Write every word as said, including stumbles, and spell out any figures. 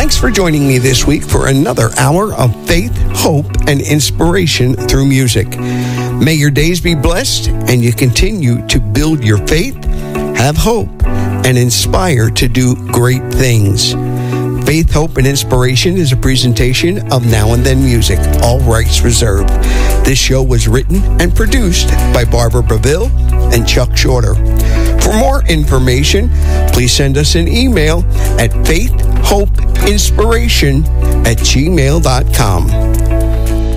Thanks for joining me this week for another hour of faith, hope, and inspiration through music. May your days be blessed and you continue to build your faith, have hope, and inspire to do great things. Faith, Hope, and Inspiration is a presentation of Now and Then Music, all rights reserved. This show was written and produced by Barbara Braville and Chuck Shorter. For more information, please send us an email at faithhopeinspiration at gmail dot com.